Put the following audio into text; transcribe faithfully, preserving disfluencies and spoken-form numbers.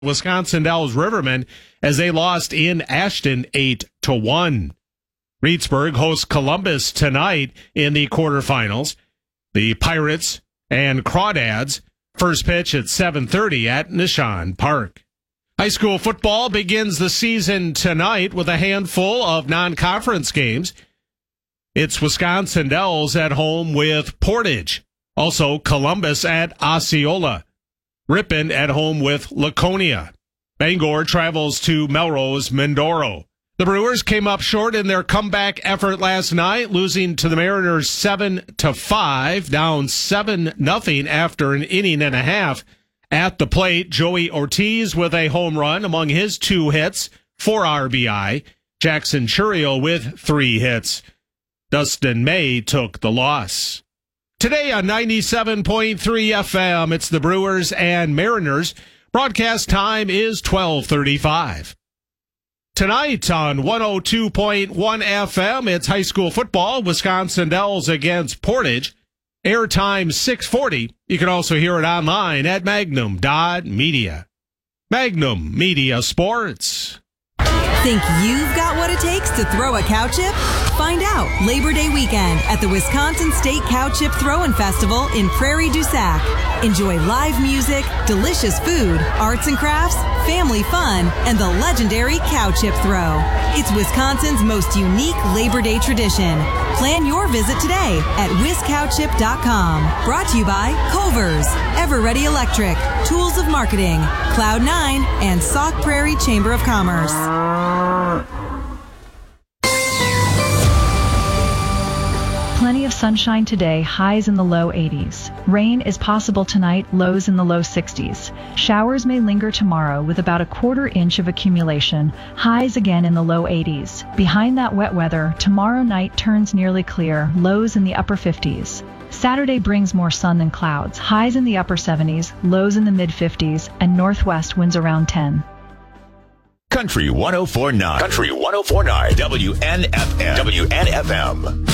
Wisconsin Dells Rivermen as they lost in Ashton eight to one. Reedsburg hosts Columbus tonight in the quarterfinals. The Pirates and Crawdads first pitch at seven thirty at Nishan Park. High school football begins the season tonight with a handful of non-conference games. It's Wisconsin Dells at home with Portage. Also Columbus at Osceola. Ripon at home with Laconia. Bangor travels to Melrose Mindoro. The Brewers came up short in their comeback effort last night, losing to the Mariners seven to five, down seven nothing after an inning and a half. At the plate, Joey Ortiz with a home run among his two hits, four R B I. Jackson Churio with three hits. Dustin May took the loss. Today on ninety-seven point three F M, it's the Brewers and Mariners. Broadcast time is twelve thirty-five. Tonight on one oh two point one F M, it's high school football, Wisconsin Dells against Portage. Airtime six forty. You can also hear it online at magnum dot media. Magnum Media Sports. Think you've got what it takes to throw a cow chip? Find out Labor Day weekend at the Wisconsin State Cow Chip Throwing Festival in Prairie du Sac. Enjoy live music, delicious food, arts and crafts, family fun, and the legendary cow chip throw. It's Wisconsin's most unique Labor Day tradition. Plan your visit today at wis cow chip dot com. Brought to you by Culver's, Ever-Ready Electric, Tools of Marketing, Cloud nine, and Sauk Prairie Chamber of Commerce. Plenty of sunshine today, highs in the low eighties. Rain is possible tonight, lows in the low sixties. Showers may linger tomorrow with about a quarter inch of accumulation, highs again in the low eighties. Behind that wet weather, tomorrow night turns nearly clear, lows in the upper fifties. Saturday brings more sun than clouds, highs in the upper seventies, lows in the mid fifties, and northwest winds around ten. Country one oh four point nine. Country one oh four point nine. W N F M. W N F M.